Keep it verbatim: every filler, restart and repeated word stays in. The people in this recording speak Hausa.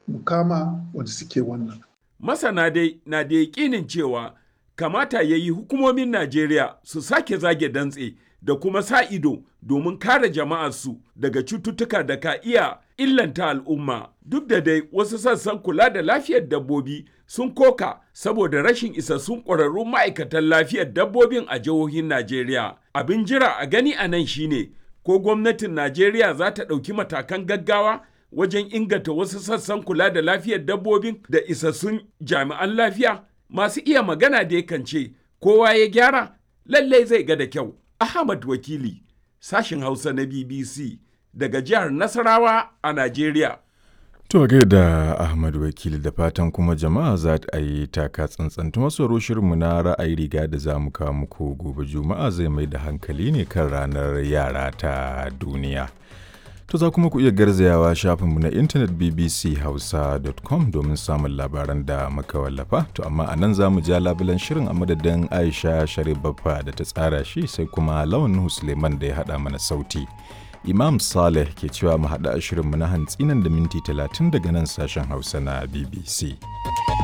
mu kama wanda suke wannan. Masana dai na da yaƙinin cewa kamata ya yi hukumomin Najeriya su sake zage dantse da kuma sa ido domin kare jama'arsu daga cututtuka da ka iya illanta al'umma. Duk da dai wasu sassan kula da lafiyar dabbobi sun koka saboda rashin isassun ƙwararrun ma'aikatan lafiyar dabbobin a jihohin Najeriya. Abin jira a gani a nan shine ko gwamnatin Najeriya za ta ɗauki matakan gaggawa wajen inganta wasu sassan kula da lafiyar dabbobin da isassun jami'an lafiya. Masu iya magana da yakan ce kowa ya gyara lallai zai ga da kyau. Ahmad Wakili, sashin Hausa na B B C daga jihar Nasarawa a Najeriya. To da Ahmad Wakili da fatan kuma jama'a za ta yi taka tsantsan. Tuma sauro shirinmu na ra'ayi riga da za mu kawo muku gobe Juma'a zai mai da hankali ne kan ranar yara ta duniya. To za kuma ku iya garzayawa shafinmu na intanet b b c hausa dot com domin samun labaran da muka wallafa. To amma a nan za mu ja labulan shirin a madadin Aisha Sharif Baffa da ta tsara shi sai kuma Lawan Nuhu Suleiman da ya haɗa mana sauti. Imam Saleh ke cewa mu haɗa shirinmu na hantsi nan da minti talatin daga nan sashen Hausa na B B C.